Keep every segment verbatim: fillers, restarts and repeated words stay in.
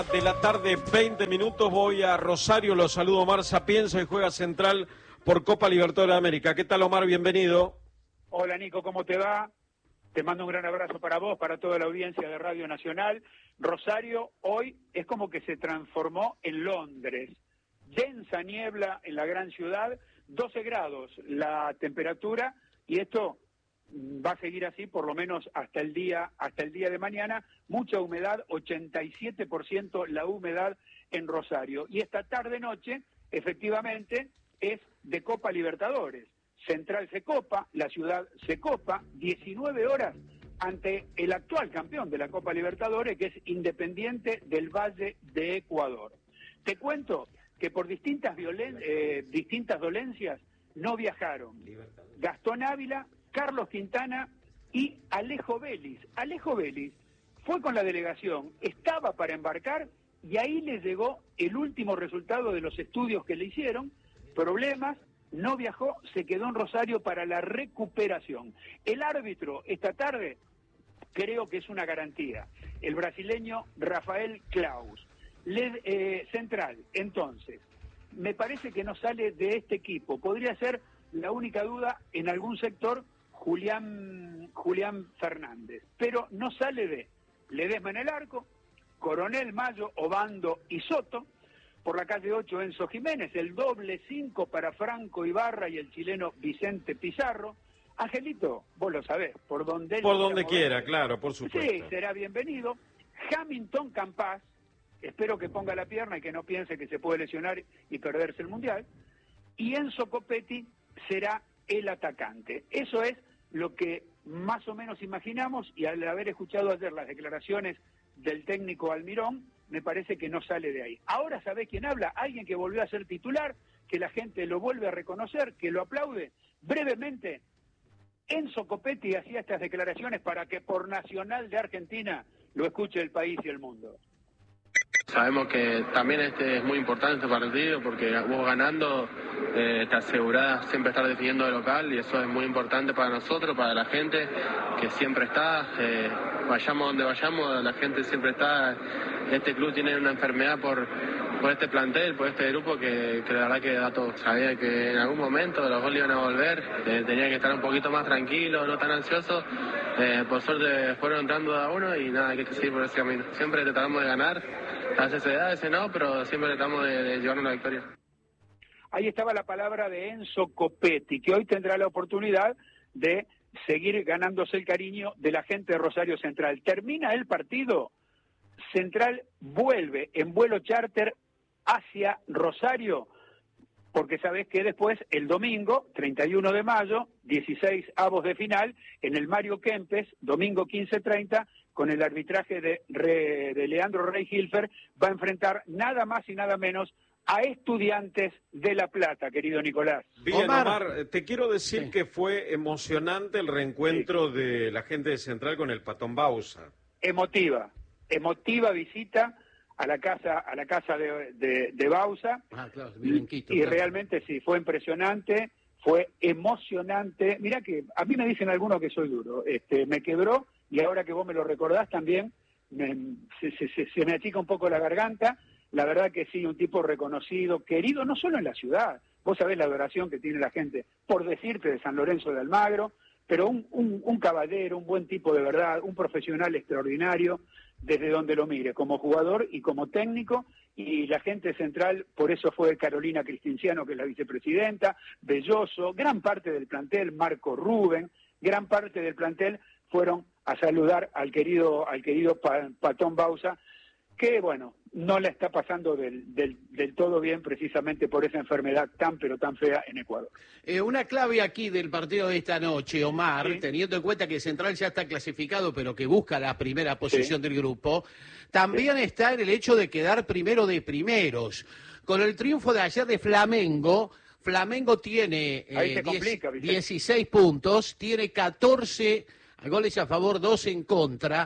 De la tarde, veinte minutos, voy a Rosario, los saludo Omar Sapienza y juega Central por Copa Libertadores de América. ¿Qué tal, Omar? Bienvenido. Hola, Nico, ¿cómo te va? Te mando un gran abrazo para vos, para toda la audiencia de Radio Nacional. Rosario hoy es como que se transformó en Londres. Densa niebla en la gran ciudad, doce grados la temperatura, y esto va a seguir así por lo menos hasta el día hasta el día de mañana. Mucha humedad, ochenta y siete por ciento la humedad en Rosario. Y esta tarde-noche, efectivamente, es de Copa Libertadores. Central se copa, la ciudad se copa, diecinueve horas ante el actual campeón de la Copa Libertadores, que es Independiente del Valle de Ecuador. Te cuento que por distintas, violen eh, distintas dolencias no viajaron Gastón Ávila, Carlos Quintana y Alejo Vélez. Alejo Vélez fue con la delegación, estaba para embarcar y ahí le llegó el último resultado de los estudios que le hicieron, problemas, no viajó, se quedó en Rosario para la recuperación. El árbitro esta tarde creo que es una garantía, el brasileño Rafael Claus. Le, eh, Central, entonces, me parece que no sale de este equipo, podría ser la única duda en algún sector, Julián, Julián Fernández, pero no sale de Ledesma en el arco, Coronel, Mayo, Obando y Soto, por la calle ocho Enzo Jiménez, el doble cinco para Franco Ibarra y el chileno Vicente Pizarro. Angelito, vos lo sabés, por donde él Por donde mover, quiera, claro, por supuesto. Sí, será bienvenido. Hamilton Campas, espero que ponga la pierna y que no piense que se puede lesionar y perderse el Mundial. Y Enzo Copetti será el atacante. Eso es lo que más o menos imaginamos, y al haber escuchado ayer las declaraciones del técnico Almirón, me parece que no sale de ahí. Ahora, ¿sabés quién habla? Alguien que volvió a ser titular, que la gente lo vuelve a reconocer, que lo aplaude. Brevemente, Enzo Copetti hacía estas declaraciones para que por Nacional de Argentina lo escuche el país y el mundo. Sabemos que también este es muy importante este partido porque vos ganando eh, te asegurás siempre estar definiendo de local, y eso es muy importante para nosotros, para la gente que siempre está, eh, vayamos donde vayamos, la gente siempre está. Este club tiene una enfermedad por, por este plantel, por este grupo que, que la verdad que da todo. Sabía que en algún momento los goles iban a volver, eh, tenía que estar un poquito más tranquilo, no tan ansioso. Eh, por suerte fueron entrando a uno y nada, hay que seguir por ese camino. Siempre tratamos de ganar, a veces se da, a veces no, pero siempre tratamos de, de llevarnos la victoria. Ahí estaba la palabra de Enzo Copetti, que hoy tendrá la oportunidad de seguir ganándose el cariño de la gente de Rosario Central. Termina el partido, Central vuelve en vuelo charter hacia Rosario, porque sabés que después, el domingo, treinta y uno de mayo, dieciséis avos de final, en el Mario Kempes, domingo quince treinta, con el arbitraje de, de Leandro Rey Hilfer, va a enfrentar nada más y nada menos a Estudiantes de La Plata, querido Nicolás. Bien, Omar, Omar, te quiero decir sí. que fue emocionante el reencuentro sí. de la gente de Central con el Patón Bausa. Emotiva, emotiva visita a la casa a la casa de, de, de Bausa. Ah, claro, en Quito, y claro. Realmente sí, fue impresionante, fue emocionante. Mirá que a mí me dicen algunos que soy duro, este, me quebró, y ahora que vos me lo recordás también, me, se, se, se, se me achica un poco la garganta. La verdad que sí, un tipo reconocido, querido, no solo en la ciudad. Vos sabés la adoración que tiene la gente, por decirte, de San Lorenzo de Almagro, pero un, un, un caballero, un buen tipo de verdad, un profesional extraordinario, desde donde lo mire, como jugador y como técnico. Y la gente central, por eso fue Carolina Cristinciano, que es la vicepresidenta, Belloso, gran parte del plantel, Marco Rubén, gran parte del plantel fueron a saludar al querido, al querido Patón Bausa, que bueno, no la está pasando del, del, del todo bien precisamente por esa enfermedad tan pero tan fea en Ecuador. Eh, una clave aquí del partido de esta noche, Omar, sí. teniendo en cuenta que Central ya está clasificado pero que busca la primera posición sí. del grupo, también sí. está en el hecho de quedar primero de primeros. Con el triunfo de ayer de Flamengo, Flamengo tiene eh, complica, dieciséis puntos, tiene catorce goles a favor, dos en contra.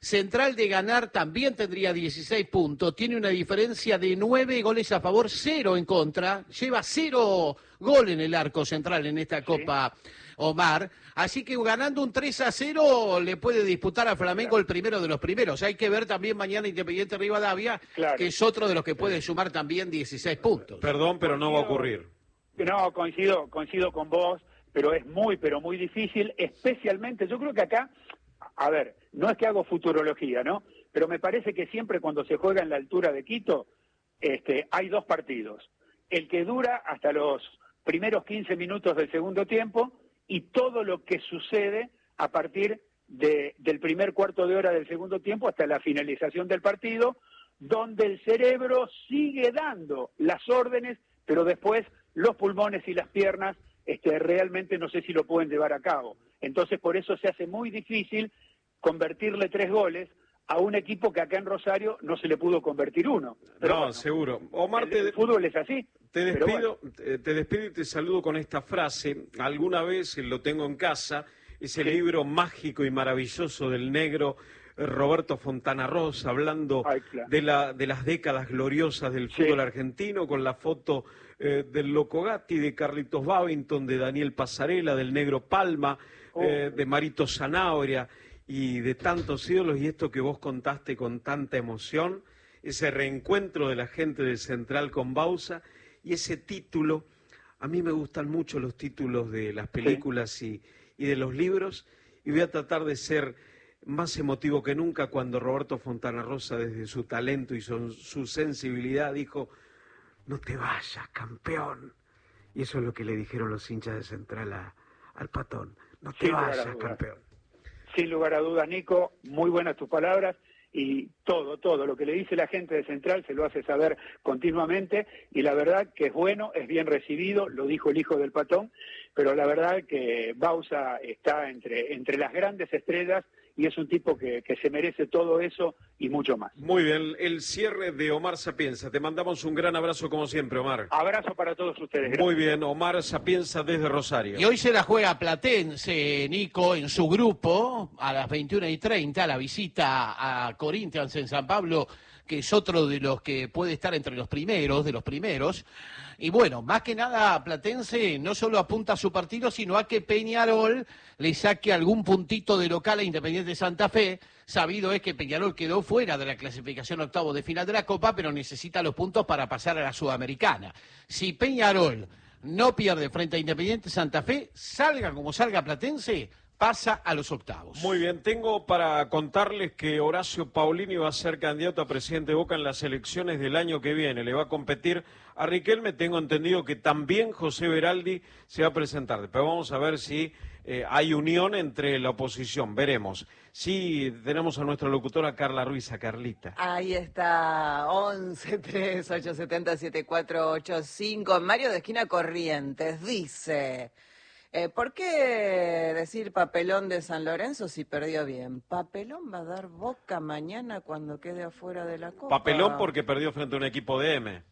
Central de ganar también tendría dieciséis puntos, tiene una diferencia de nueve goles a favor, cero en contra, lleva cero gol en el arco Central en esta Copa, sí. Omar, así que ganando un tres a cero le puede disputar a Flamengo claro. el primero de los primeros. Hay que ver también mañana Independiente Rivadavia, claro. que es otro de los que puede sumar también dieciséis puntos. Perdón, pero no va a ocurrir. No, coincido, coincido con vos, pero es muy, pero muy difícil, especialmente, yo creo que acá, a ver, no es que hago futurología, ¿no? Pero me parece que siempre cuando se juega en la altura de Quito, este, hay dos partidos. El que dura hasta los primeros quince minutos del segundo tiempo y todo lo que sucede a partir de, del primer cuarto de hora del segundo tiempo hasta la finalización del partido, donde el cerebro sigue dando las órdenes, pero después los pulmones y las piernas este, realmente no sé si lo pueden llevar a cabo. Entonces por eso se hace muy difícil convertirle tres goles a un equipo que acá en Rosario no se le pudo convertir uno. Pero no, bueno, seguro. Omar, el, te, el fútbol es así. Te despido, bueno. te despido y te saludo con esta frase. Alguna vez lo tengo en casa, ese sí. libro mágico y maravilloso del negro Roberto Fontana Rosa, hablando Ay, claro. de, la, de las décadas gloriosas del fútbol sí. argentino, con la foto eh, del Loco Gatti, de Carlitos Babington, de Daniel Pasarela, del Negro Palma, oh. eh, de Marito Zanabria y de tantos ídolos, y esto que vos contaste con tanta emoción, ese reencuentro de la gente del Central con Bausa, y ese título, a mí me gustan mucho los títulos de las películas sí. y, y de los libros, y voy a tratar de ser más emotivo que nunca cuando Roberto Fontana Rosa, desde su talento y su, su sensibilidad, dijo: no te vayas, campeón. Y eso es lo que le dijeron los hinchas de Central a, al Patón: no te Sin vayas, campeón. Sin lugar a dudas, Nico, muy buenas tus palabras, y todo, todo lo que le dice la gente de Central se lo hace saber continuamente, y la verdad que es bueno, es bien recibido, lo dijo el hijo del Patón, pero la verdad que Bausa está entre, entre las grandes estrellas, y es un tipo que, que se merece todo eso y mucho más. Muy bien, el cierre de Omar Sapienza. Te mandamos un gran abrazo como siempre, Omar. Abrazo para todos ustedes. Gracias. Muy bien, Omar Sapienza desde Rosario. Y hoy se la juega Platense, Nico, en su grupo, a las veintiuna y treinta, la visita a Corinthians en San Pablo, que es otro de los que puede estar entre los primeros, de los primeros. Y bueno, más que nada Platense no solo apunta a su partido, sino a que Peñarol le saque algún puntito de local a Independiente Santa Fe. Sabido es que Peñarol quedó fuera de la clasificación octavo de final de la Copa, pero necesita los puntos para pasar a la Sudamericana. Si Peñarol no pierde frente a Independiente Santa Fe, salga como salga Platense, pasa a los octavos. Muy bien, tengo para contarles que Horacio Paulini va a ser candidato a presidente de Boca en las elecciones del año que viene. Le va a competir a Riquelme. Tengo entendido que también José Beraldi se va a presentar. Después vamos a ver si eh, hay unión entre la oposición. Veremos. Sí, tenemos a nuestra locutora Carla Ruiz, a Carlita. Ahí está, once tres ocho siete cero siete cuatro ocho cinco. Mario de Esquina Corrientes dice... Eh, ¿Por qué decir papelón de San Lorenzo si perdió bien? Papelón va a dar Boca mañana cuando quede afuera de la Copa. Papelón porque perdió frente a un equipo de M.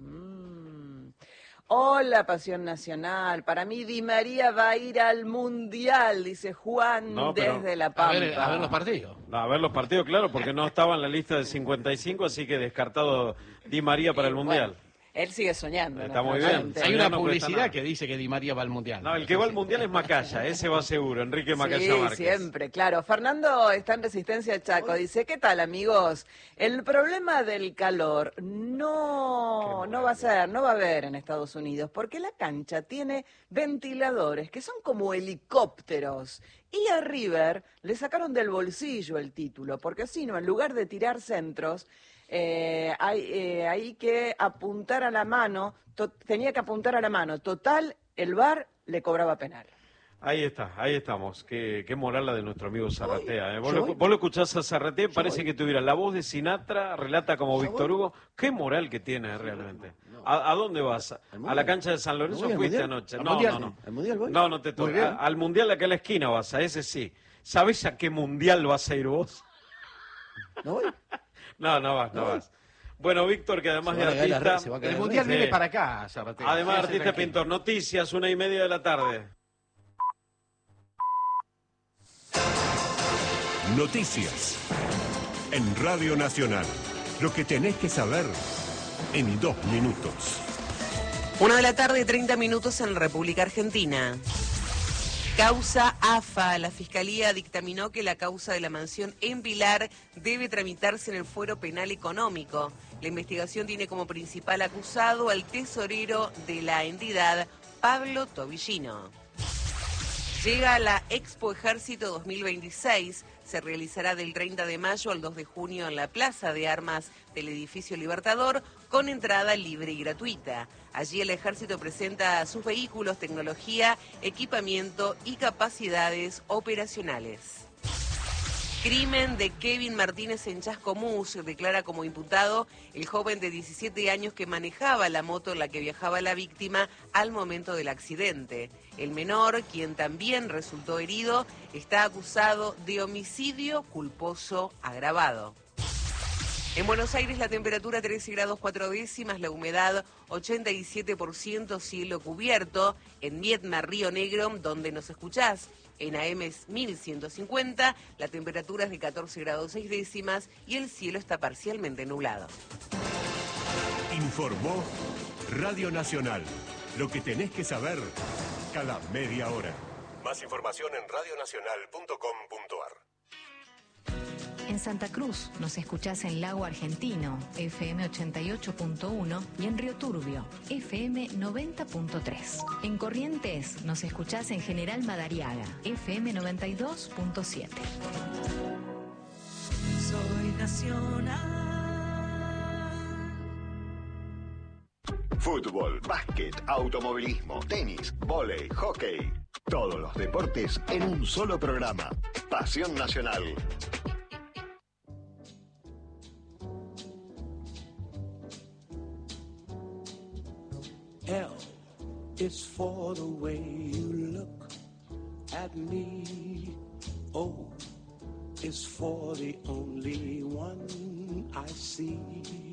Mm. Hola, Pasión Nacional. Para mí Di María va a ir al Mundial, dice Juan no, desde La Pampa. A ver, a ver los partidos. No, a ver los partidos, claro, porque no estaba en la lista de cincuenta y cinco, así que descartado Di María para el Mundial. Bueno. Él sigue soñando. Está muy bien. Hay una publicidad que dice que Di María va al Mundial. No, el que va al Mundial es Macaya, ese va seguro, Enrique Macaya sí, Márquez. Siempre, claro. Fernando está en Resistencia Chaco, dice, ¿qué tal, amigos? El problema del calor no, no va a ser, no va a haber en Estados Unidos, porque la cancha tiene ventiladores que son como helicópteros. Y a River le sacaron del bolsillo el título, porque si no, en lugar de tirar centros... Eh, hay, eh, hay que apuntar a la mano, to, tenía que apuntar a la mano, total, el V A R le cobraba penal. Ahí está, ahí estamos, qué, qué moral la de nuestro amigo Zarratea. ¿eh? ¿Vos, lo, ¿Vos lo escuchás a Zarratea? Parece voy. que tuviera la voz de Sinatra, relata como yo Víctor voy. Hugo. Qué moral que tiene eh, realmente. No. ¿A, ¿A dónde vas? ¿A la cancha de San Lorenzo no fuiste anoche? No, no, no. ¿Al Mundial voy? No, no te toca. Al Mundial acá a la esquina vas, a ese sí. ¿Sabés a qué Mundial vas a ir vos? ¿No voy? No, no vas, no, no vas. Bueno, Víctor, que además de artista... El Mundial viene para acá, Zarratea. Además de artista pintor. Noticias, una y media de la tarde. Noticias. en Radio Nacional. Lo que tenés que saber en dos minutos. Una de la tarde, treinta minutos en República Argentina. Causa A F A. La Fiscalía dictaminó que la causa de la mansión en Pilar debe tramitarse en el fuero penal económico. La investigación tiene como principal acusado al tesorero de la entidad, Pablo Tobillino. Llega la Expo Ejército dos mil veintiséis. Se realizará del treinta de mayo al dos de junio en la Plaza de Armas del Edificio Libertador, con entrada libre y gratuita. Allí el Ejército presenta sus vehículos, tecnología, equipamiento y capacidades operacionales. Crimen de Kevin Martínez en Chascomús. Declara como imputado el joven de diecisiete años que manejaba la moto en la que viajaba la víctima al momento del accidente. El menor, quien también resultó herido, está acusado de homicidio culposo agravado. En Buenos Aires la temperatura trece grados cuatro décimas, la humedad ochenta y siete por ciento, cielo cubierto. En Viedma, Río Negro, donde nos escuchás, en A M mil ciento cincuenta, la temperatura es de catorce grados seis décimas y el cielo está parcialmente nublado. Informó Radio Nacional. Lo que tenés que saber cada media hora. Más información en radio nacional punto com punto a r. En Santa Cruz nos escuchás en Lago Argentino, F M ochenta y ocho punto uno, y en Río Turbio, F M noventa punto tres. En Corrientes nos escuchás en General Madariaga, F M noventa y dos punto siete. Soy nacional. Fútbol, básquet, automovilismo, tenis, vóley, hockey. Todos los deportes en un solo programa. Pasión Nacional. L is for the way you look at me. O is for the only one I see.